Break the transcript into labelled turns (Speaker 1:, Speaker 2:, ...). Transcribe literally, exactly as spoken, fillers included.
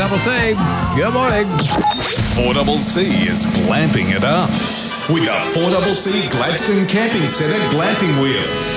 Speaker 1: C. Good morning.
Speaker 2: four C C is glamping it up with a four C C Gladstone Camping Centre glamping wheel.